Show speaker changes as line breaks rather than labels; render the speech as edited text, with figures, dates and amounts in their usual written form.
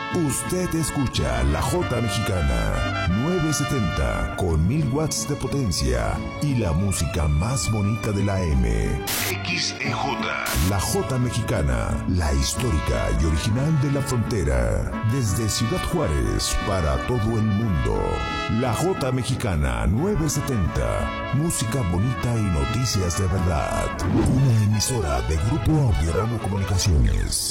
Usted escucha la Jota Mexicana 970 con 1000 watts de potencia y la música más bonita de la M. XEJ. La Jota Mexicana, la histórica y original de la frontera. Desde Ciudad Juárez para todo el mundo. La Jota Mexicana 970. Música bonita y noticias de verdad. Una emisora de Grupo Audiodrama Comunicaciones.